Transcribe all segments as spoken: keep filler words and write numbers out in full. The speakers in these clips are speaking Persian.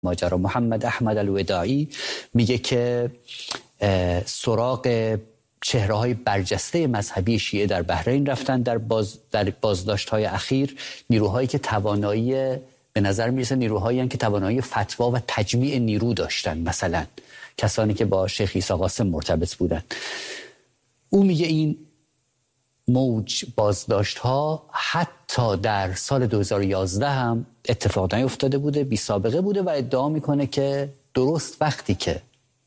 ماجرا. محمد احمد الوداعی میگه که سراغ چهره‌های برجسته مذهبی شیعه در بحرین رفتن در باز در بازداشت‌های اخیر، نیروهایی که توانایی به نظر میرسه نیروهایی هستند که توانایی فتوا و تجمیع نیرو داشتن، مثلا کسانی که با شیخ عیسی قاسم مرتبط بودن. او میگه این موج بازداشت‌ها حتی در سال دو هزار و یازده هم اتفاق نیفتاده بوده، بی سابقه بوده و ادعا میکنه که درست وقتی که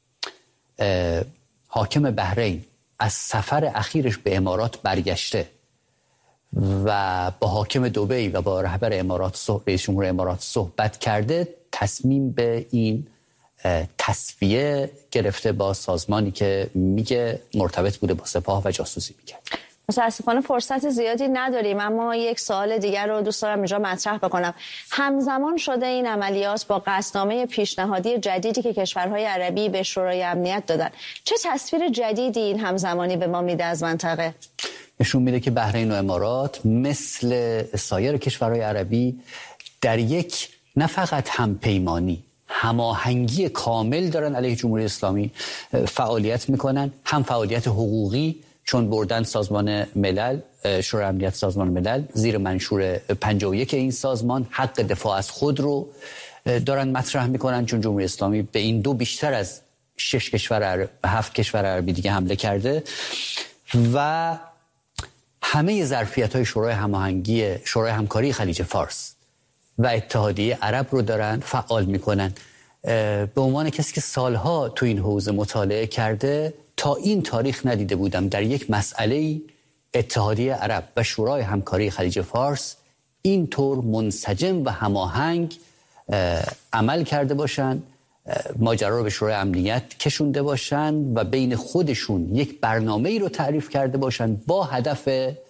حاکم بحرین از سفر اخیرش به امارات برگشته و با حاکم دبی و با رهبر امارات رئیس جمهور امارات صحبت کرده، تصمیم به این تصفیه گرفته با سازمانی که میگه مرتبط بوده با سپاه و جاسوسی میکرد. متاسفانه فرصت زیادی نداریم، اما یک سوال دیگر رو دوست دارم اینجا مطرح بکنم. همزمان شده این عملیات با قصدنامه پیشنهادی جدیدی که کشورهای عربی به شورای امنیت دادن. چه تصویر جدیدی این همزمانی به ما میده از منطقه؟ نشون میده که بحرین و امارات مثل سایر کشورهای عربی در یک نه فقط همپیمانی، هماهنگی کامل دارن علیه جمهوری اسلامی فعالیت میکنن، هم فعالیت حقوقی، چون بردن سازمان ملل، شورای امنیت سازمان ملل زیر منشور پنجاه و یک این سازمان حق دفاع از خود رو دارن مطرح میکنن، چون جمهوری اسلامی به این دو بیشتر از شش کشور عرب، هفت کشور عربی دیگه حمله کرده و همه ظرفیت‌های شورای هماهنگی شورای همکاری خلیج فارس و اتحادیه عرب رو دارن فعال میکنن. به عنوان کسی که سالها تو این حوزه مطالعه کرده، تا این تاریخ ندیده بودم در یک مسئله اتحادیه عرب و شورای همکاری خلیج فارس اینطور منسجم و هماهنگ عمل کرده باشن، ماجرا رو به شورای امنیت کشونده باشن و بین خودشون یک برنامه‌ای رو تعریف کرده باشن با هدف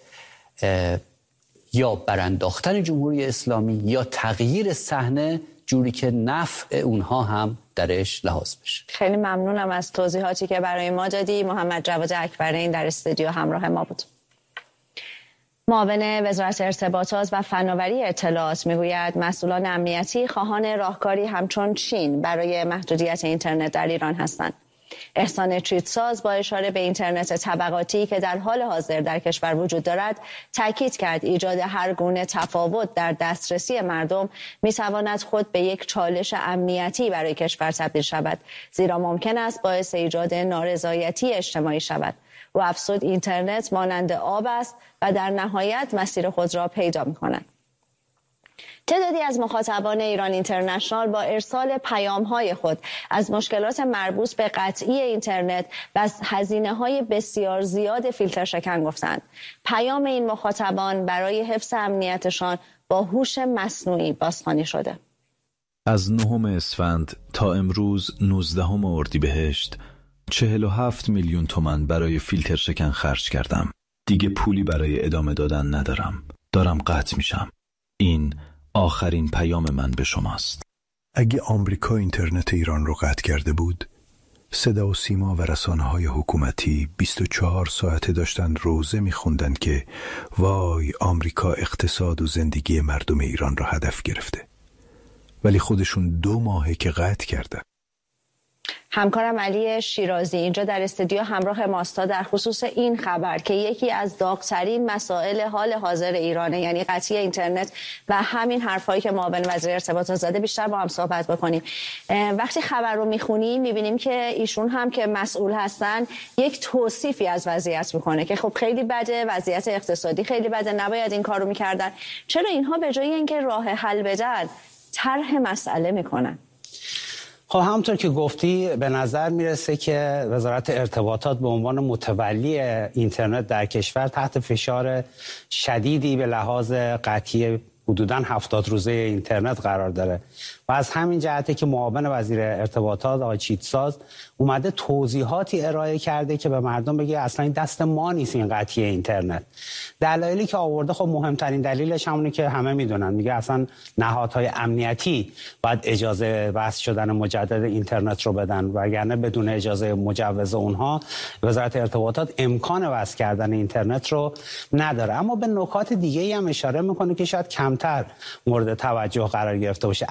یا برانداختن جمهوری اسلامی یا تغییر صحنه جوری که نفع اونها هم درش لحاظ بشه. خیلی ممنونم از توضیحاتی که برای ما دادی. محمد جواد اکبرین در استودیو همراه ما بود. معاون وزارت ارتباطات و فناوری اطلاعات میگوید مسئولان امنیتی خواهان راهکاری همچون چین برای محدودیت اینترنت در ایران هستند. احسان چیتساز با اشاره به اینترنت طبقاتی که در حال حاضر در کشور وجود دارد تاکید کرد ایجاد هر گونه تفاوت در دسترسی مردم میتواند خود به یک چالش امنیتی برای کشور تبدیل شود، زیرا ممکن است باعث ایجاد نارضایتی اجتماعی شود. و افزود اینترنت مانند آب است و در نهایت مسیر خود را پیدا می‌کند. تعدادی از مخاطبان ایران اینترنشنال با ارسال پیام‌های خود از مشکلات مربوط به قطعی اینترنت و از هزینه‌های بسیار زیاد فیلتر شکن گفتند. پیام این مخاطبان برای حفظ امنیتشان با هوش مصنوعی بازخوانی شده. از نهم اسفند تا امروز نوزدهم اردیبهشت چهل و هفت میلیون تومان برای فیلتر شکن خرج کردم. دیگه پولی برای ادامه دادن ندارم. دارم قطع میشم. این آخرین پیام من به شماست. اگه آمریکا اینترنت ایران رو قطع کرده بود، صدا و سیما و رسانه‌های حکومتی بیست و چهار ساعته داشتن روزه می‌خوندن که وای آمریکا اقتصاد و زندگی مردم ایران رو هدف گرفته. ولی خودشون دو ماهه که قطع کردن. همکارم علی شیرازی اینجا در استودیو همراه ماست در خصوص این خبر که یکی از داغ‌ترین مسائل حال حاضر ایرانه، یعنی قطعی اینترنت و همین حرفایی که معاون وزیر ارتباطات زده، بیشتر با هم صحبت بکنیم. وقتی خبر رو میخونیم میبینیم که ایشون هم که مسئول هستن یک توصیفی از وضعیت میکنه که خب خیلی بده، وضعیت اقتصادی خیلی بده، نباید این کارو میکردن. چرا اینها به جای اینکه راه حل بدن طرح مسئله میکنن؟ خب همونطور که گفتی به نظر میرسه که وزارت ارتباطات به عنوان متولی اینترنت در کشور تحت فشار شدیدی به لحاظ قطعی حدوداً هفتاد روزه اینترنت قرار داره و از همین جهته که معاون وزیر ارتباطات آقای چیتساز اومده توضیحاتی ارائه کرده که به مردم بگه اصلا این دست ما نیست این قطعی اینترنت. دلایلی که آورده خب مهمترین دلیلش همونه که همه میدونن، میگه اصلا نهادهای امنیتی باید اجازه وصل شدن مجدد اینترنت رو بدن و اگرنه بدون اجازه مجوز اونها وزارت ارتباطات امکان وصل کردن اینترنت رو نداره. اما به نکات دیگه‌ای هم اشاره میکنه که شاید کمتر مورد توجه قرار گرفته باشه، از جمله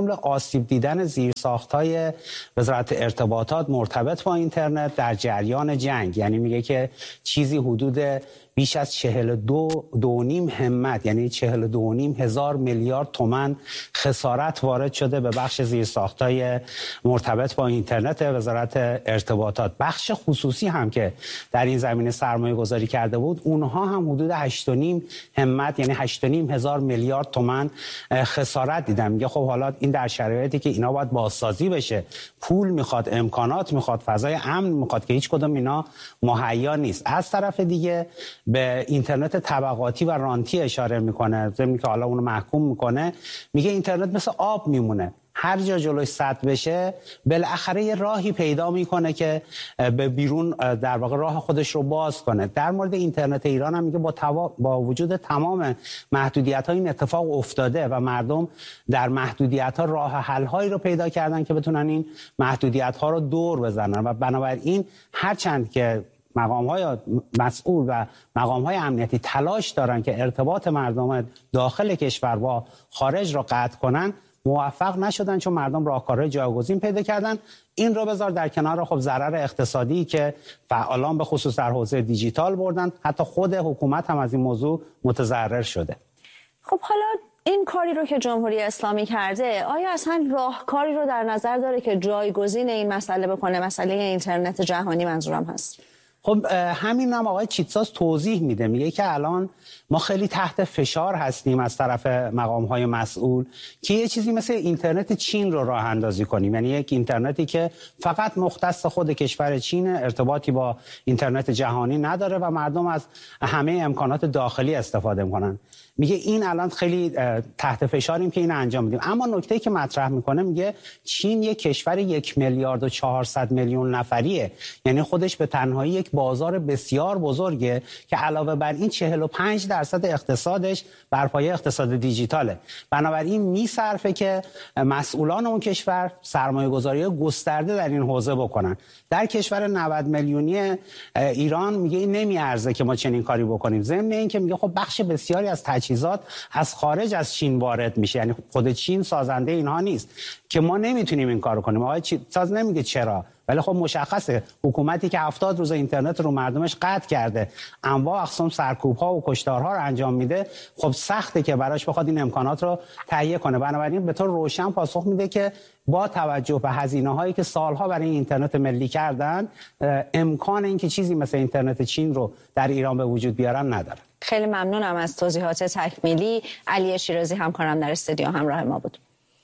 جمله آسیب دیدن زیرساخت‌های وزارت ارتباطات مرتبط با اینترنت در جریان جنگ. یعنی میگه که چیزی حدود بیش از چهل و دو دو نیم همت، یعنی چهل و دو نیم هزار میلیارد تومان خسارت وارد شده به بخش زیرساخت‌های مرتبط با اینترنت وزارت ارتباطات. بخش خصوصی هم که در این زمینه سرمایه گذاری کرده بود، اونها هم حدود هشت و نیم همت، یعنی هشت و نیم هزار میلیارد تومان خسارت دیدن. میگه خب حالا این در شرایطی که اینا باید بازسازی بشه، پول میخواد، امکانات میخواد، فضای امن میخواد که هیچ کدوم اینا مهیا نیست. از طرف دیگه به اینترنت طبقاتی و رانتی اشاره میکنه، ضمن که حالا اونو محکوم میکنه. میگه اینترنت مثل آب میمونه، هر جا جلوش سد بشه بالاخره یه راهی پیدا میکنه که به بیرون در واقع راه خودش رو باز کنه. در مورد اینترنت ایران هم میگه با, توا... با وجود تمام محدودیت ها این اتفاق افتاده و مردم در محدودیت ها راه حل هایی رو پیدا کردن که بتونن این محدودیت ها رو دور بزنن و بنابراین هرچند که مقام‌های مسئول و مقام‌های امنیتی تلاش دارن که ارتباط مردم داخل کشور با خارج را قطع کنن، موفق نشدن چون مردم راهکارهای جایگزین پیدا کردن. این رو بذار در کنار خب ضرر اقتصادی که فعالان به خصوص در حوزه دیجیتال بردن، حتی خود حکومت هم از این موضوع متضرر شده. خب حالا این کاری رو که جمهوری اسلامی کرده، آیا اصلا راهکاری رو در نظر داره که جایگزین این مسئله بکنه؟ مسئله اینترنت جهانی منظورم هست. خب همین هم آقای چیتساز توضیح میده، میگه که الان ما خیلی تحت فشار هستیم از طرف مقام‌های مسئول که یه چیزی مثل اینترنت چین رو راه اندازی کنیم، یعنی یک اینترنتی که فقط مختص خود کشور چین، ارتباطی با اینترنت جهانی نداره و مردم از همه امکانات داخلی استفاده میکنن. میگه این الان خیلی تحت فشاریم که این انجام بدیم. اما نکته‌ای که مطرح میکنه، میگه چین یک کشور یک میلیارد و چهارصد میلیون نفریه، یعنی خودش به تنهایی یک بازار بسیار بزرگه که علاوه بر این چهل و پنج درصد اقتصادش بر پایه اقتصاد دیجیتاله. بنابراین میصرفه که مسئولان اون کشور سرمایه‌گذاری گسترده در این حوزه بکنن. در کشور نود میلیونی ایران میگه این نمیارزه که ما چنین کاری بکنیم. ضمن این که میگه خب بخش بسیاری از تجهیزات از خارج از چین وارد میشه، یعنی خود چین سازنده اینها نیست که ما نمیتونیم این کارو کنیم. آقای چیتساز نمیگه چرا، ولی خب مشخصه حکومتی که هفتاد روز اینترنت رو مردمش قطع کرده، انواع اقسام سرکوب‌ها و کشتارها رو انجام میده، خب سخته که براش بخواد این امکانات رو تهیه کنه. بنابراین به طور روشن پاسخ میده که با توجه به هزینه‌هایی که سالها برای اینترنت ملی کردن، امکان اینکه چیزی مثل اینترنت چین رو در ایران به وجود بیارن نداره. خیلی ممنونم از توضیحات تکمیلی. علی شیرازی همکارم در استودیو همراه ما بود.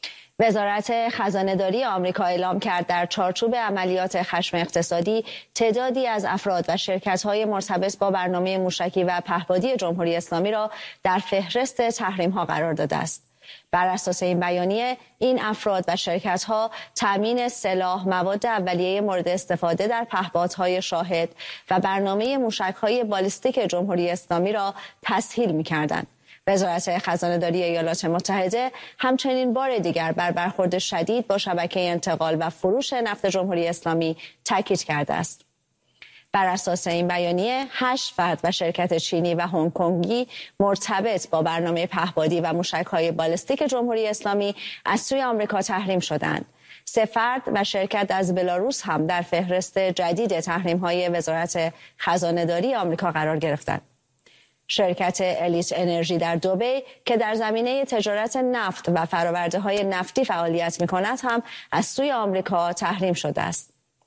وزارت خزانه‌داری آمریکا اعلام کرد در چارچوب عملیات خشم اقتصادی تعدادی از افراد و شرکت‌های مرتبط با برنامه موشکی و پهپادی جمهوری اسلامی را در فهرست تحریم‌ها قرار داده است. بر اساس این بیانیه، این افراد و شرکت‌ها تامین سلاح، مواد اولیه مورد استفاده در پهپادهای شاهد و برنامه موشک‌های بالیستیک جمهوری اسلامی را تسهیل می‌کردند. وزارت خزانه‌داری ایالات متحده همچنین بار دیگر بر برخورد شدید با شبکه انتقال و فروش نفت جمهوری اسلامی تاکید کرده است. بر اساس این بیانیه، هشت فرد و شرکت چینی و هنگ کنگی مرتبط با برنامه پهپادی و موشک‌های بالیستیک جمهوری اسلامی از سوی آمریکا تحریم شدند. سه فرد و شرکت از بلاروس هم در فهرست جدید تحریم‌های وزارت خزانه‌داری آمریکا قرار گرفتند. شرکت الیت انرژی در دبی که در زمینه تجارت نفت و فرآورده‌های نفتی فعالیت می‌کند هم از سوی آمریکا تحریم شده است.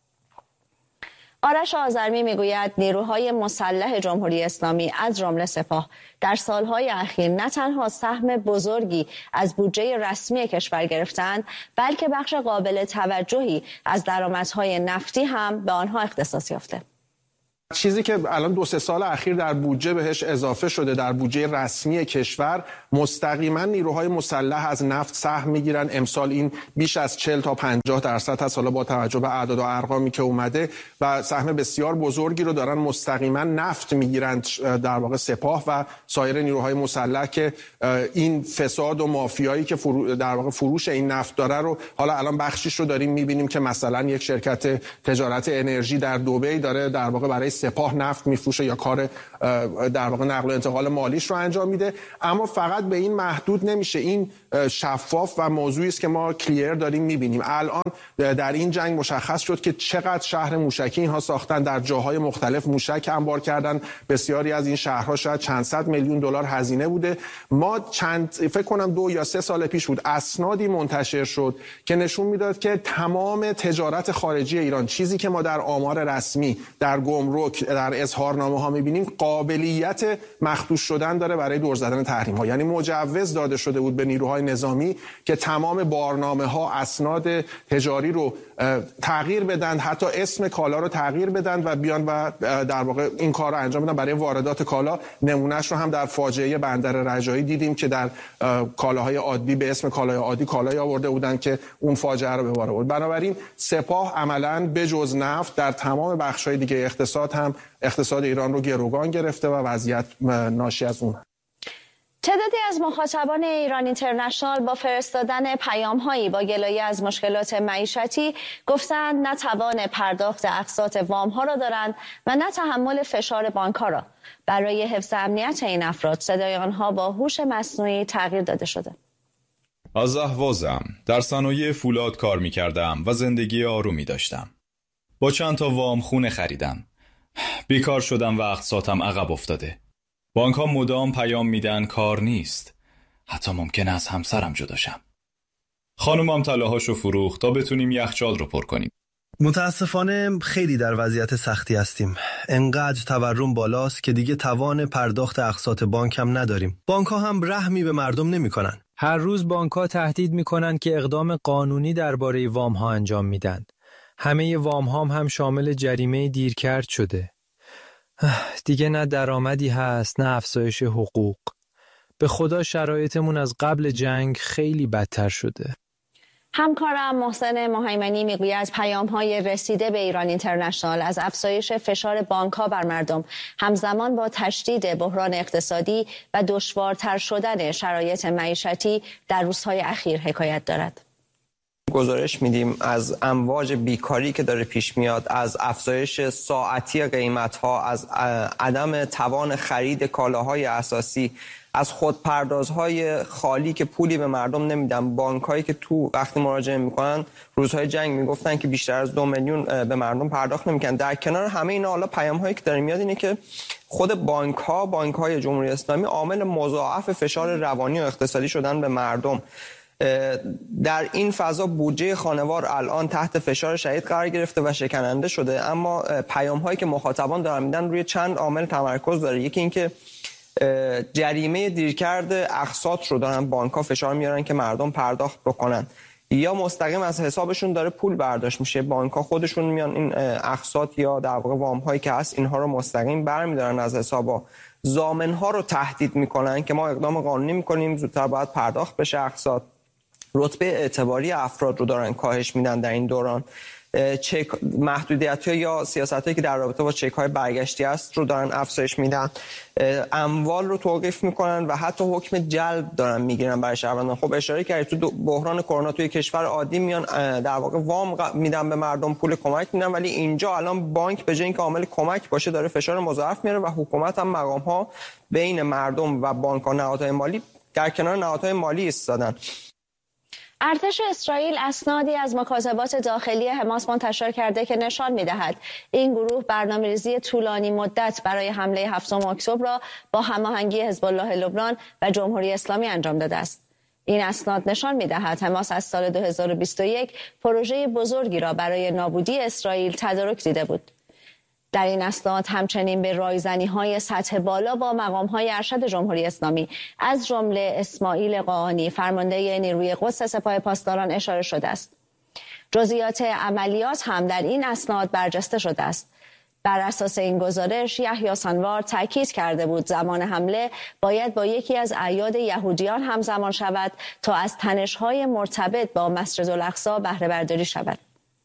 آرش آذرمی میگوید نیروهای مسلح جمهوری اسلامی از جمله سپاه در سالهای اخیر نه تنها سهم بزرگی از بودجه رسمی کشور گرفتند، بلکه بخش قابل توجهی از درآمدهای نفتی هم به آنها اختصاص یافته. چیزی که الان دو سه سال اخیر در بودجه بهش اضافه شده، در بودجه رسمی کشور، مستقیما نیروهای مسلح از نفت سهم میگیرن. امسال این بیش از چهل تا پنجاه درصد هست، حالا با توجه به اعداد و ارقامی که اومده، و سهم بسیار بزرگی رو دارن مستقیما نفت میگیرن در واقع سپاه و سایر نیروهای مسلح که این فساد و مافیایی که فرو در واقع فروش این نفت داره رو حالا الان بخشیش رو داریم میبینیم که مثلا یک شرکت تجارت انرژی در دبی داره در واقع برای سپاه نفت میفروشه یا کار در واقع نقل و انتقال مالیش رو انجام میده. اما فقط به این محدود نمیشه. این شفاف و موضوعی است که ما کلیر داریم میبینیم. الان در این جنگ مشخص شد که چقدر شهر موشکی اینها ساختن، در جاهای مختلف موشک انبار کردن. بسیاری از این شهرها شاید چند صد میلیون دلار هزینه بوده. ما چند فکر کنم دو یا سه سال پیش بود اسنادی منتشر شد که نشون میداد که تمام تجارت خارجی ایران، چیزی که ما در آمار رسمی، در گمرک، در اظهارنامه ها میبینیم، قابلیت مخدوش شدن داره برای دور زدن تحریم ها. یعنی مجوز داده شده بود به نیروهای نظامی که تمام بارنامه ها، اسناد تجاری رو تغییر بدن، حتی اسم کالا رو تغییر بدن و بیان و در واقع این کار رو انجام بدن برای واردات کالا. نمونهش رو هم در فاجعه بندر رجایی دیدیم که در کالاهای عادی به اسم کالای عادی کالای آورده بودن که اون فاجعه رو به بار آورد. بنابراین سپاه عملاً بجز نفت در تمام بخش‌های دیگه اقتصاد هم اقتصاد ایران رو گروگان گرفته و وضعیت ناشی از اون. تعدادی از مخاطبان ایران اینترنشنال با فرستادن پیام‌هایی با گلایه از مشکلات معیشتی گفتند نه توان پرداخت اقساط وام‌ها را دارند و نه تحمل فشار بانک‌ها را. برای حفظ امنیت این افراد صدای آنها با هوش مصنوعی تغییر داده شده. از اهوازم، در صنایع فولاد کار می کردم و زندگی آرومی داشتم. با چند تا وام خونه خریدم. بیکار شدم و اقساطم عقب افتاده. بانک ها مدام پیام میدن کار نیست. حتی ممکنه از همسرم جدا شم. خانومم طلاهاشو فروخت تا بتونیم یخچال رو پر کنیم. متاسفانه خیلی در وضعیت سختی هستیم. انقدر تورم بالاست که دیگه توان پرداخت اقساط بانک هم نداریم. بانک ها هم رحمی به مردم نمی کنن. هر روز بانک ها تهدید می کنن که اقدام قانونی درباره وام ها انجام میدن. همه وام ها هم شامل جریمه دیرکرد شده. دیگه نه درآمدی هست نه افزایش حقوق. به خدا شرایطمون از قبل جنگ خیلی بدتر شده. همکارم محسن مهیمنی میگوید پیام‌های رسیده به ایران اینترنشنال از افزایش فشار بانک‌ها بر مردم همزمان با تشدید بحران اقتصادی و دشوارتر شدن شرایط معیشتی در روزهای اخیر حکایت دارد. گزارش میدیم از امواج بیکاری که داره پیش میاد، از افزایش ساعتی قیمت‌ها، از عدم توان خرید کالاهای اساسی، از خودپردازهای خالی که پولی به مردم نمیدن. بانک‌هایی که تو وقتی مراجعه میکنن روزهای جنگ میگفتن که بیشتر از دو میلیون به مردم پرداخت نمیکنن. در کنار همه اینا حالا پیام‌هایی که داره میاد اینه که خود بانک‌ها، بانک‌های جمهوری اسلامی عامل مضاعف فشار روانی و اقتصادی شدن به مردم. در این فضا بودجه خانوار الان تحت فشار شدید قرار گرفته و شکننده شده. اما پیام‌هایی که مخاطبان دارن میدن روی چند عامل تمرکز داره. یکی این که جریمه دیرکرد اقساط رو دارن بانک‌ها فشار میارن که مردم پرداخت بکنن، یا مستقیم از حسابشون داره پول برداشت میشه. بانک‌ها خودشون میان این اقساط یا در واقع وام‌هایی که هست اینها رو مستقیم برمی‌دارن از حسابا. ضامن‌ها رو تهدید میکنن که ما اقدام قانونی میکنیم، زودتر باید پرداخت بشه اقساط. رتبه اعتباری افراد رو دارن کاهش میدن در این دوران. چک محدودیت‌ها یا سیاستایی که در رابطه با چک‌های برگشتی است رو دارن افزایش میدن. اموال رو توقیف میکنن و حتی حکم جلب دارن میگیرن برای شهروندان. خب اشاره کردید تو بحران کرونا توی کشور عادی میان در واقع وام میدن به مردم، پول کمک میدن، ولی اینجا الان بانک به جای اینکه عامل کمک باشه داره فشار مضاعف میاره و حکومت هم مقام‌ها بین مردم و بانک‌ها، نهادهای مالی در کنار نهادهای مالی ایستادن. ارتش اسرائیل اسنادی از مکاتبات داخلی حماس منتشر کرده که نشان می‌دهد این گروه برنامه‌ریزی طولانی مدت برای حمله هفتم اکتبر را با هماهنگی حزب الله لبنان و جمهوری اسلامی انجام داده است. این اسناد نشان می‌دهد حماس از سال دو هزار و بیست و یک پروژه بزرگی را برای نابودی اسرائیل تدارک دیده بود. در این اسناد همچنین به رایزنی‌های سطح بالا با مقام‌های ارشد جمهوری اسلامی از جمله اسماعیل قاآنی فرمانده نیروی قدس سپاه پاسداران اشاره شده است. جزئیات عملیات هم در این اسناد برجسته شده است. بر اساس این گزارش یحیی سنوار تاکید کرده بود زمان حمله باید با یکی از اعیاد یهودیان همزمان شود تا از تنش‌های مرتبط با مسجد الاقصی بهره برداری شود.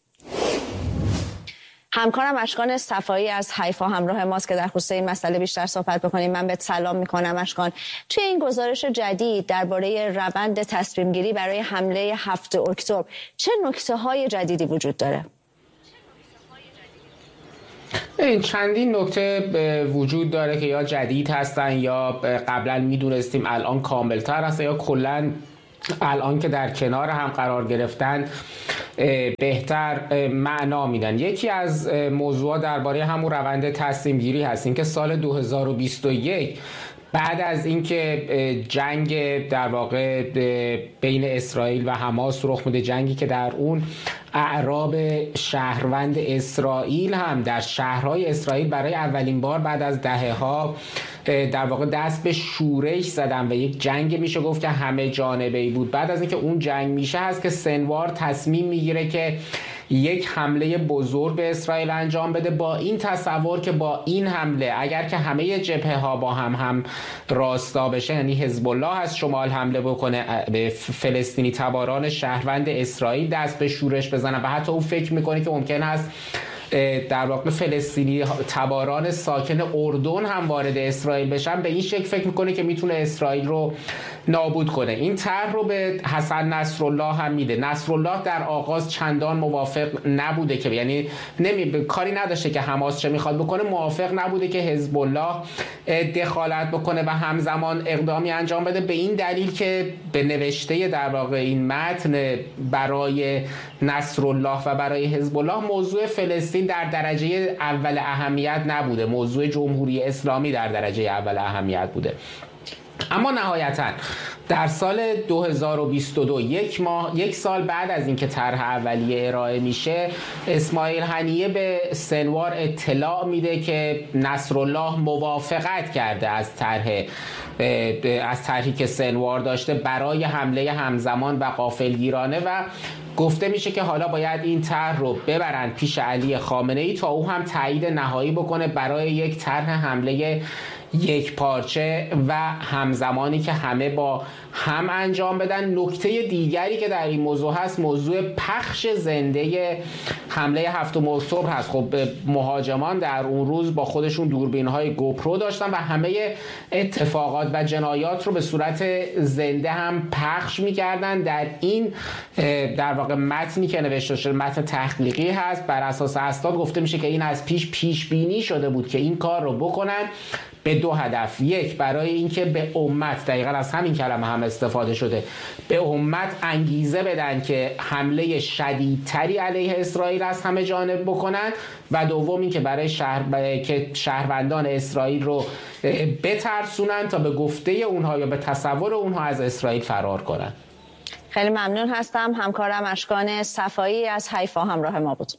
همکارم اشکان صفایی از حیفا همراه ماست که در خصوص این مسئله بیشتر صحبت بکنیم. من بهت سلام میکنم اشکان. توی این گزارش جدید درباره روند تصمیم گیری برای حمله هفتم اکتبر چه نکته های جدیدی وجود داره؟ این چندین نکته وجود داره که یا جدید هستن یا قبلا میدونستیم الان کاملتر هستن یا کلا الان که در کنار هم قرار گرفتن بهتر معنا میدن. یکی از موضوعات درباره همون روند تصمیم گیری هست این که سال دو هزار و بیست و یک بعد از اینکه جنگ در واقع بین اسرائیل و حماس رخ میده، جنگی که در اون اعراب شهروند اسرائیل هم در شهرهای اسرائیل برای اولین بار بعد از دهه‌ها در واقع دست به شورش زدن و یک جنگ میشه گفت که همه جانبه‌ای بود. بعد از اینکه اون جنگ میشه هست که سنوار تصمیم میگیره که یک حمله بزرگ به اسرائیل انجام بده، با این تصور که با این حمله اگر که همه جبهه ها با هم هم راستا بشه، یعنی حزب الله از شمال حمله بکنه به فلسطینی تباران شهروند اسرائیل دست به شورش بزنن و حتی او فکر میکنه که ممکن است در واقع فلسطینی تباران ساکن اردن هم وارد اسرائیل بشن، به این شکل فکر میکنه که میتونه اسرائیل رو نابود کنه. این طرح رو به حسن نصرالله هم میده. نصرالله در آغاز چندان موافق نبوده که یعنی نمی کاری نداشته که حماس چه میخواد بکنه، موافق نبوده که حزب الله دخالت بکنه و همزمان اقدامی انجام بده، به این دلیل که به نوشته در واقع این متن برای نصرالله و برای حزب الله موضوع فلسطین در درجه اول اهمیت نبوده، موضوع جمهوری اسلامی در درجه اول اهمیت بوده. اما نهایتاً در سال دو هزار و بیست و دو یک ماه یک سال بعد از اینکه طرح اولیه ارائه میشه، اسماعیل هنیه به سنوار اطلاع میده که نصرالله موافقت کرده از طرح از طرحی که سنوار داشته برای حمله همزمان و غافلگیرانه و گفته میشه که حالا باید این طرح رو ببرن پیش علی خامنه‌ای تا او هم تایید نهایی بکنه برای یک طرح حمله یک پارچه و همزمانی که همه با هم انجام بدن. نکته دیگری که در این موضوع هست موضوع پخش زنده حمله هفتم اکتبر هست. خب مهاجمان در اون روز با خودشون دوربین‌های گوپرو داشتن و همه اتفاقات و جنایات رو به صورت زنده هم پخش می‌کردن. در این در واقع متنی که نوشته شده متن تحقیقی هست، بر اساس اسناد گفته میشه که این از پیش پیش بینی شده بود که این کار رو بکنن به دو هدف. یک، برای اینکه به امت، دقیقاً از همین کلمه هم استفاده شده، به امت انگیزه بدن که حمله شدیدتری علیه اسرائیل از همه جانب بکنن و دوم اینکه برای شهر برای که شهروندان اسرائیل رو بترسونن تا به گفته اونها یا به تصور اونها از اسرائیل فرار کنن. خیلی ممنون هستم. همکارم اشکان صفایی از حیفا همراه ما بود.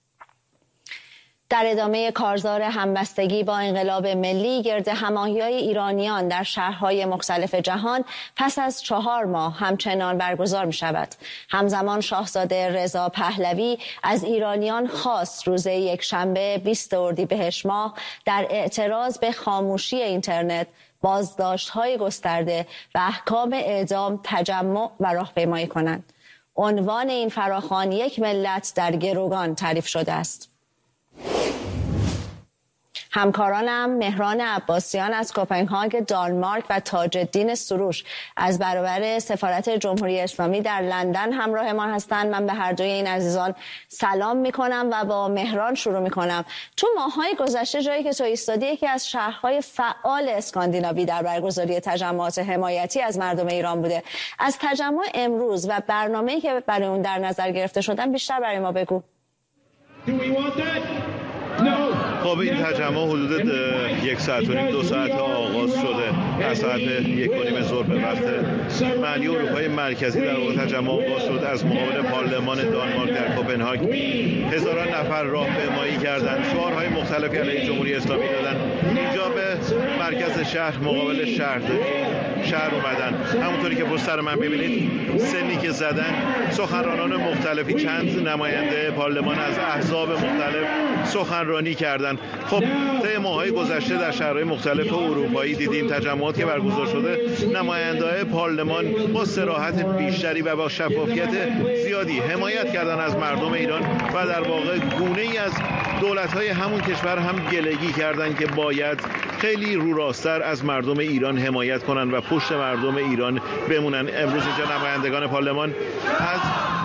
در ادامه کارزار همبستگی با انقلاب ملی، گرد هماهی‌های ایرانیان در شهرهای مختلف جهان پس از چهار ماه همچنان برگزار می شود. همزمان شاهزاده رضا پهلوی از ایرانیان خواست روز یک شنبه بیست اردیبهشت ماه در اعتراض به خاموشی اینترنت، بازداشت‌های گسترده و احکام اعدام تجمع و راهپیمایی کنند. عنوان این فراخوان یک ملت در گروگان تعریف شده است. همکارانم مهران عباسیان از کوپنهاگ دانمارک و تاج الدین سروش از برابر سفارت جمهوری اسلامی در لندن همراه ما هستند. من به هر دوی این عزیزان سلام میکنم و با مهران شروع میکنم. تو ماه‌های گذشته جایی که تو ایستادی یکی از شهرهای فعال اسکاندیناوی در برگزاری تجمعات حمایتی از مردم ایران بوده. از تجمع امروز و برنامه‌ای که برای اون در نظر گرفته شدن بیشتر برای ما بگو. خب این تجمع حدود یک ساعت و نیم دو ساعت آغاز شده. از ساعت یک و نیم ظهر به وقت محلی اروپای مرکزی در واقع تجمع آغاز شد. از مقابل پارلمان دانمارک در کوپنهاگ هزاران نفر راهپیمایی کردند، شعارهای مختلفی علیه جمهوری اسلامی دادن. اینجا به مرکز شهر مقابل شهر شهر اومدن. همونطوری که پشت سر من ببینید سنی که زدن، سخنرانان مختلفی، چند نماینده پارلمان از احزاب مختلف سخنرانی کردند. خب طی ماه‌های گذشته در شهرهای مختلف اروپایی دیدیم تجمعاتی که برگزار شده، نماینده‌های پارلمان با صراحت بیشتری و با شفافیت زیادی حمایت کردن از مردم ایران و در واقع گونه‌ای از دولت‌های همون کشور هم گلگی کردند که باید خیلی رو راستر از مردم ایران حمایت کنن و پشت مردم ایران بمونن. امروز اینجا نمایندگان پارلمان از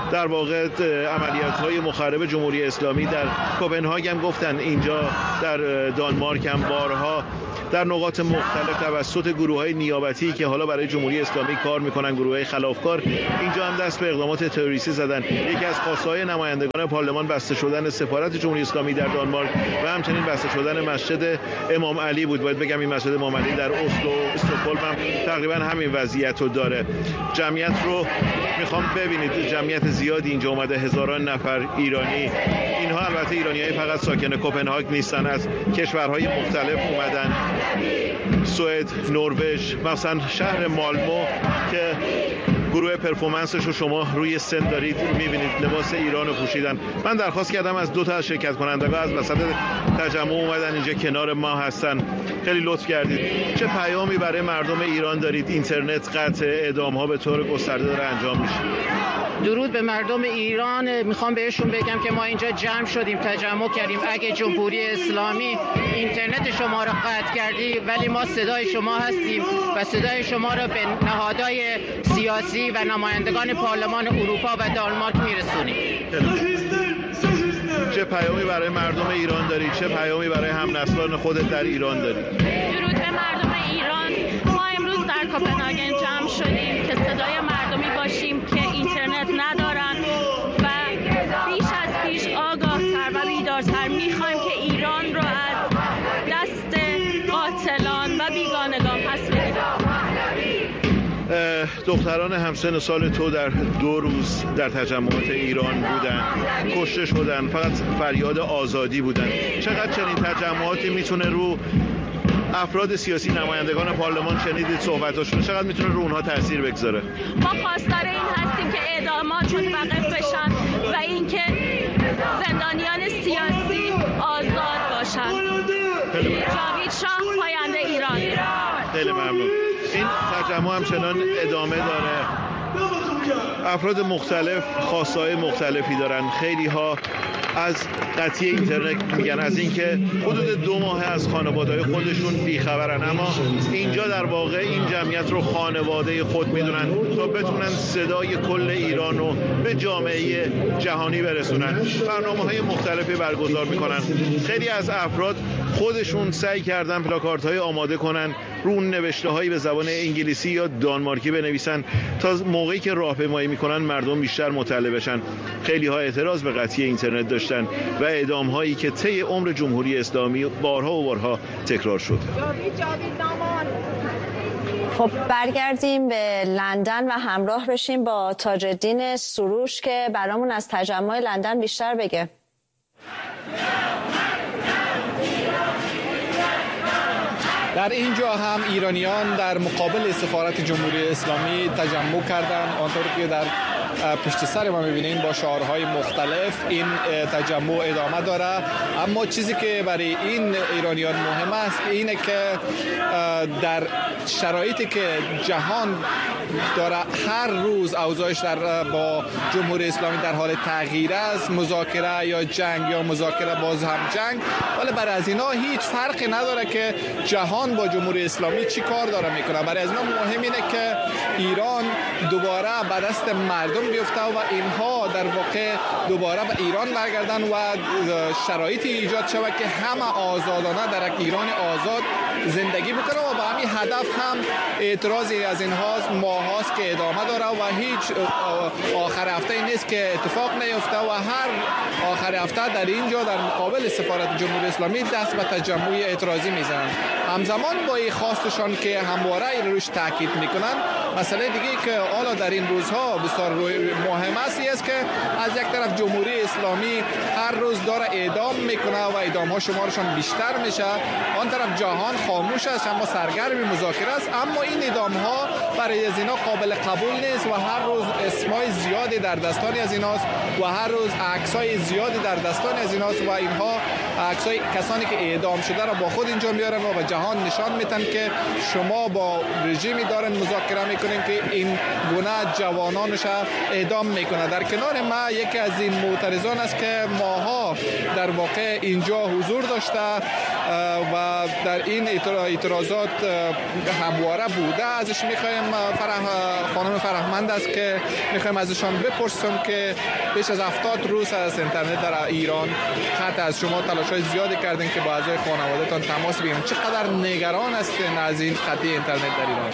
در واقع عملیات‌های مخرب جمهوری اسلامی در کوپنهاگ هم گفتن اینجا در دانمارک هم بارها در نقاط مختلف توسط گروه‌های نیابتی که حالا برای جمهوری اسلامی کار می‌کنن، گروه‌های خلافکار، اینجا هم دست به اقدامات تروریستی زدن. یکی از خواسته‌های نمایندگان پارلمان بسته شدن سفارت جمهوری اسلامی در دانمارک و همچنین بسته شدن مسجد امام علی بود. باید بگم این مسجد امام علی در اسلو و استکهلم هم تقریبا همین وضعیت رو داره. جمعیت رو میخوام ببینید، جمعیت زیادی اینجا اومده، هزاران نفر ایرانی. اینها البته ایرانی‌های فقط ساکن کوپنهاگ نیستن، از کشورهای مختلف اومدن، سوئد، نروژ، مثلا شهر مالمو که گروه پرفورمنسش رو شما روی سن دارید میبینید، لباس ایران رو پوشیدن. من درخواست کردم از دو تا از شرکت کنندگان از وسط تجمع اومدن اینجا کنار ما هستن، خیلی لطف کردید. چه پیامی برای مردم ایران دارید؟ اینترنت قطع، اعدام‌ها به طور گسترده داره انجام میشه. درود به مردم ایران. میخوام بهشون بگم که ما اینجا جمع شدیم، تجمع کردیم. اگه جمهوری اسلامی اینترنت شما رو قطع کردی، ولی ما صدای شما هستیم و صدای شما رو به نهادهای سیاسی و نمایندگان پارلمان اروپا و دانمارک میرسونیم. چه پیامی برای مردم ایران داری؟ چه پیامی برای همنسلان خودت در ایران داری؟ درود به مردم ایران. ما امروز در کوپنهاگن جمع شدیم که صدای مردمی باشیم که اینترنت ندارن و بیش از پیش آگاه‌تر و بیدارتر میخوایم که ایران رو از دست قاتلان و بیگانگان پس بگیریم. دختران همسن سال تو در دو روز در تجمعات ایران بودن، کشته شدن، فقط فریاد آزادی بودن. چقدر چنین تجمعاتی میتونه رو افراد سیاسی، نمایندگان پارلمان، شنیدید صحبتاشون، چقدر میتونه رو اونها تاثیر بگذاره؟ ما خواستار این هستیم که اعدامات متوقف بشن و اینکه زندانیان سیاسی آزاد باشن. جاوید شاه، پاینده ایران. خیلی ممنون. این تجمع همچنان ادامه داره. افراد مختلف خواستهای مختلفی دارن. خیلی ها از قطعی اینترنت میگن، از اینکه حدود دو ماه از خانواده‌های خودشون بیخبرن، اما اینجا در واقع این جمعیت رو خانواده خود میدونن تا بتونن صدای کل ایران رو به جامعه جهانی برسونن. برنامه‌های مختلفی برگزار میکنن. خیلی از افراد خودشون سعی کردن پلاکاردهای آماده کنن، رو نوشته‌هایی به زبان انگلیسی یا دانمارکی بنویسن تا موقعی که راهپیمایی میکنن مردم بیشتر مطلع بشن. خیلی ها اعتراض به قطعی اینترنت داشتن و اعدام هایی که طی عمر جمهوری اسلامی بارها و بارها تکرار شد. خب برگردیم به لندن و همراه بشیم با تاج الدین سروش که برامون از تجمع لندن بیشتر بگه. در اینجا هم ایرانیان در مقابل سفارت جمهوری اسلامی تجمع کردند. آنطور که در پشت سر ما می‌بینید با شعارهای مختلف این تجمع ادامه داره. اما چیزی که برای این ایرانیان مهم است اینه که در شرایطی که جهان داره هر روز اوضاعش در با جمهوری اسلامی در حال تغییر است، مذاکره یا جنگ یا مذاکره باز هم جنگ، ولی برای از اینا هیچ فرقی نداره که جهان با جمهوری اسلامی چی کار داره میکنه. برای از اینا مهم اینه که ایران دوباره به دست مردم بیفته و اینها در واقع دوباره به ایران برگردن و شرایطی ایجاد شود که همه آزادانه در یک ایران آزاد زندگی بکنه و به همین هدف هم اعتراضی از اینها ماهاست که ادامه داره و هیچ آخر هفته نیست که اتفاق نیفته و هر آخر هفته در اینجا در مقابل سفارت جمهوری اسلامی دست به تجمع اعتراضی میزنن. همزمان با این خواستشان که همواره روش تاکید میکنن، مسئله دیگه که حالا در این روزها بسیار مهم است است که از یک طرف جمهوری اسلامی هر روز داره اعدام میکنه و اعدام ها شمارشان بیشتر میشه، آن طرف جهان خاموش است اما سرگرم مذاکره است. اما این اعدام ها برای از اینا قابل قبول نیست و هر روز اسمای زیادی در دستان از ایناست و هر روز عکسای زیادی در دستان از ایناست و اینها عکسای کسانی که اعدام شده را با خود اینجا میارن و به جهان نشان میدن که شما با رژیمی دارن مذاکره میکنین که این گونه جوانانش اعدام میکنه. در کنار ما یکی از این معترضان است که ماها در واقع اینجا حضور داشته و در این اعتراضات همواره بوده. ازش میخوایم فرح خانم فرهمند است که میخوایم ازشان بپرسم که بیش از هفتاد روز از اینترنت در ایران قطع از شما تلاش‌های زیادی کردین که با اعضای خانواده‌تان تماس بگیرید. چقدر نگران هستین از این قطع اینترنت در ایران؟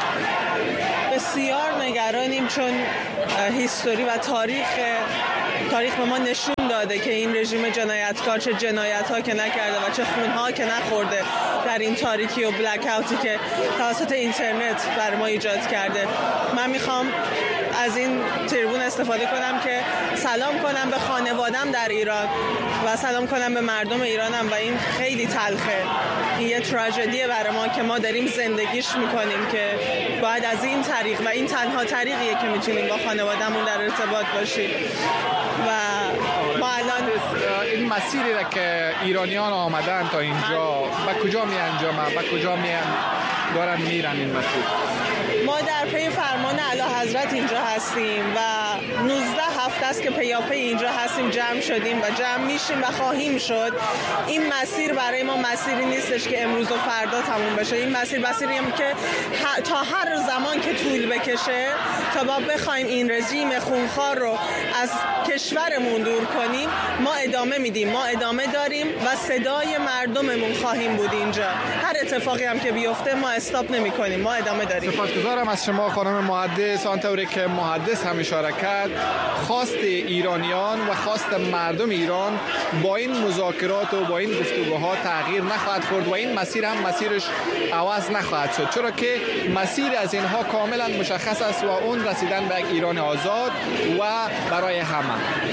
بسیار نگرانیم، چون هیستوری و تاریخ تاریخ به ما نشون داده که این رژیم جنایتکار چه جنایت‌ها که نکرده و چه خون‌ها که نخورده در این تاریکی و بلک اوتی که توسط اینترنت بر ما ایجاد کرده. من میخوام از این تریبون استفاده کنم که سلام کنم به خانوادم در ایران و سلام کنم به مردم ایرانم و این خیلی تلخه. این یه تراژدیه برای ما که ما داریم زندگیش میکنیم که باید از این طریق و این تنها طریقیه که میتونیم با خانوادمون در ارتباط باشیم. و ما الان این مسیری را که ایرانیان آمدن تا اینجا به کجا می انجامه، به کجا می دارن میرن این مسیر؟ ما در پی فرمان اعلی حضرت اینجا هستیم و نوزده هفته است که پیاپی اینجا هستیم، جمع شدیم و جمع میشیم و خواهیم شد. این مسیر برای ما مسیری نیستش که امروز و فردا تموم بشه. این مسیر مسیریم که تا هر زمان که طول بکشه تا ما بخوایم این رژیم خونخوار رو از کشورمون دور کنیم، ما ادامه میدیم، ما ادامه داریم و صدای مردممون خواهیم بود اینجا. هر اتفاقی هم که بیفته ما استاپ نمی کنیم، ما ادامه داریم. سپاسگزارم از شما خانم محدث. آنطوری که محدث هم اشاره کرد، خواست ایرانیان و خواست مردم ایران با این مذاکرات و با این گفتگوها تغییر نخواهد خورد و این مسیر هم مسیرش عوض نخواهد شد، چرا که مسیر از اینها کاملا مشخص است و اون رسیدن به یک ایران آزاد و برای همه.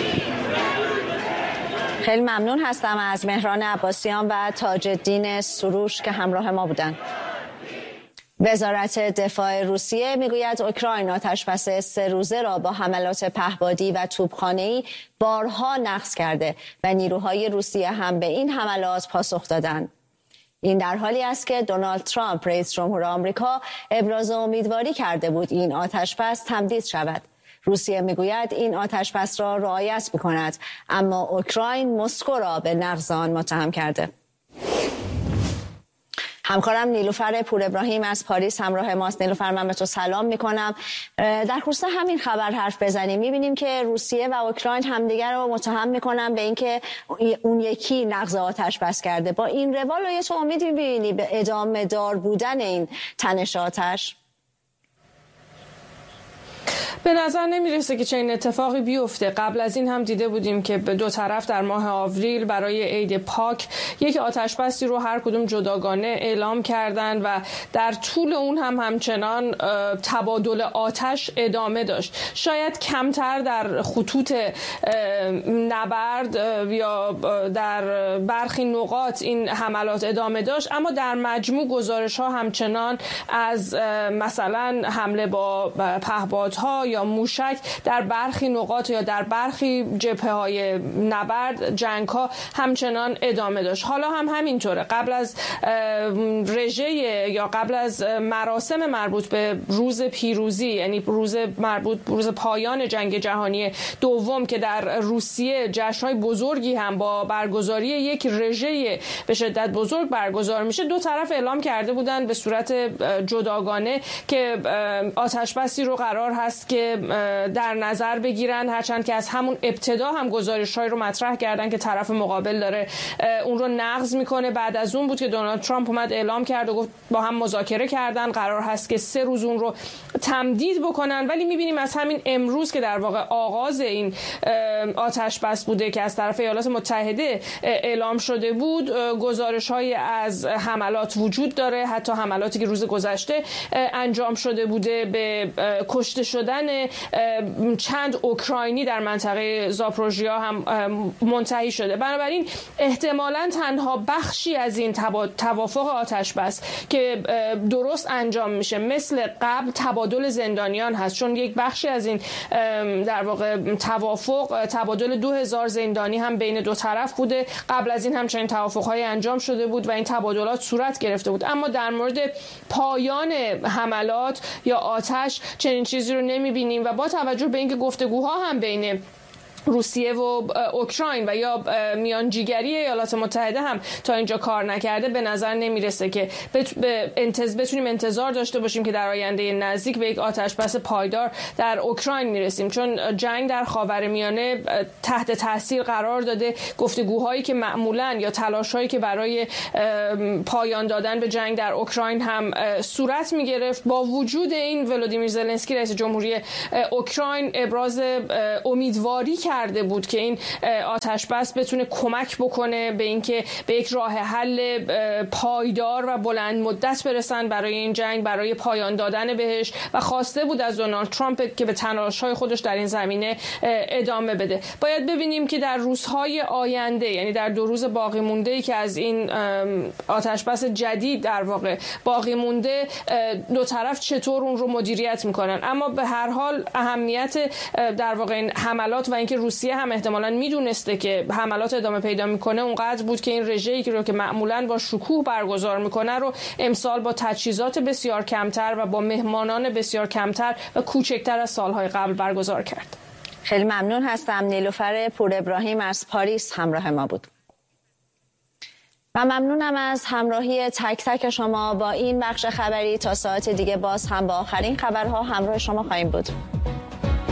خیلی ممنون هستم از مهران عباسیان و تاج الدین سروش که همراه ما بودن. وزارت دفاع روسیه میگوید اوکراین آتشبس سه روزه را با حملات پهپادی و توپخانه‌ای بارها نقض کرده و نیروهای روسیه هم به این حملات پاسخ دادند. این در حالی است که دونالد ترامپ رئیس جمهور آمریکا ابراز امیدواری کرده بود این آتشبس تمدید شود. روسیه میگوید این آتشبس را رعایت می‌کند، اما اوکراین مسکو را به نقض آن متهم کرده. همکارم نیلوفر پور ابراهیم از پاریس همراه ماست. نیلوفر، من به تو سلام میکنم. در خصوص همین خبر حرف بزنیم. میبینیم که روسیه و اوکراین همدیگر رو متهم میکنن به اینکه اون یکی نقض آتش بس کرده. با این روال رو تو امید میبینی به ادامه دار بودن این تنش آتش؟ به نظر نمیرسه که چنین اتفاقی بیفته. قبل از این هم دیده بودیم که به دو طرف در ماه آوریل برای عید پاک یک آتشبسی رو هر کدوم جداگانه اعلام کردن و در طول اون هم همچنان تبادل آتش ادامه داشت. شاید کمتر در خطوط نبرد یا در برخی نقاط این حملات ادامه داشت، اما در مجموع گزارش ها همچنان از مثلا حمله با پهپادها یا موشک در برخی نقاط یا در برخی جبهه های نبرد جنگ ها همچنان ادامه داشت. حالا هم همینطوره. قبل از رژه یا قبل از مراسم مربوط به روز پیروزی، یعنی روز مربوط روز پایان جنگ جهانی دوم که در روسیه جشن‌های بزرگی هم با برگزاری یک رژه به شدت بزرگ برگزار میشه، دو طرف اعلام کرده بودن به صورت جداگانه که آتشبسی رو قرار هست که در نظر بگیرن، هرچند که از همون ابتدا هم گزارش‌های رو مطرح کردن که طرف مقابل داره اون رو نقض میکنه. بعد از اون بود که دونالد ترامپ اومد اعلام کرد و گفت با هم مذاکره کردن، قرار هست که سه روز اون رو تمدید بکنن. ولی میبینیم از همین امروز که در واقع آغاز این آتش بس بوده که از طرف ایالات متحده اعلام شده بود، گزارش‌های از حملات وجود داره، حتی حملاتی که روز گذشته انجام شده بوده به کشته شدن کشتن چند اوکراینی در منطقه زاپروژیا هم منتهی شده. بنابراین احتمالاً تنها بخشی از این توافق آتش بس که درست انجام میشه مثل قبل تبادل زندانیان هست، چون یک بخشی از این در واقع توافق تبادل دو هزار زندانی هم بین دو طرف بوده. قبل از این همچنین توافق‌های انجام شده بود و این تبادلات صورت گرفته بود. اما در مورد پایان حملات یا آتش چنین چیزی رو نمی‌بینیم و با توجه به اینکه گفتگوها هم بین روسیه و اوکراین و یا میانجیگری ایالات متحده هم تا اینجا کار نکرده، به نظر نمیرسه که بتونیم انتظار داشته باشیم که در آینده نزدیک به یک آتشبس پایدار در اوکراین میرسیم، چون جنگ در خاورمیانه تحت تاثیر قرار داده. گفتگوهایی که معمولاً یا تلاش‌هایی که برای پایان دادن به جنگ در اوکراین هم صورت میگرفت، با وجود این ولودیمیر زلنسکی رئیس جمهوری اوکراین ابراز امیدواری کرده بود که این آتش بس بتونه کمک بکنه به اینکه به یک راه حل پایدار و بلند مدت برسن برای این جنگ، برای پایان دادن بهش، و خواسته بود از دونالد ترامپ که به تلاش‌های خودش در این زمینه ادامه بده. باید ببینیم که در روزهای آینده، یعنی در دو روز باقی مونده که از این آتش بس جدید در واقع باقی مونده، دو طرف چطور اون رو مدیریت میکنن. اما به هر حال اهمیت در واقع این حملات و اینکه روسیه هم احتمالاً میدونسته که حملات ادامه پیدا میکنه اونقدر بود که این رژه‌ای رو که معمولاً با شکوه برگزار میکنه رو امسال با تجهیزات بسیار کمتر و با مهمانان بسیار کمتر و کوچکتر از سالهای قبل برگزار کرد. خیلی ممنون هستم. نیلوفر پور ابراهیم از پاریس همراه ما بود. و ممنونم از همراهی تک تک شما با این بخش خبری. تا ساعت دیگه باز هم با آخرین خبرها همراه شما خواهیم بود.